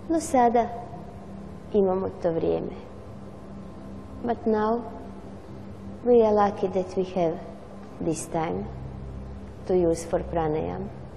No sada imamo to vrijeme. But now we are lucky that we have this time to use for pranayama.